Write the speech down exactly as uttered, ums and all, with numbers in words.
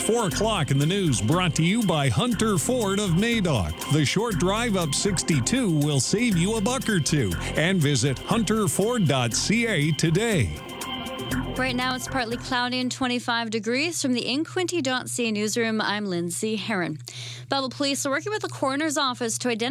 four o'clock in the news, brought to you by Hunter Ford of Madoc. The short drive up sixty-two will save you a buck or two. And visit hunter ford dot c a today. Right now, it's partly cloudy and twenty-five degrees. From the inquinty dot c a newsroom, I'm Lindsay Heron. Belleville Police are working with the coroner's office to identify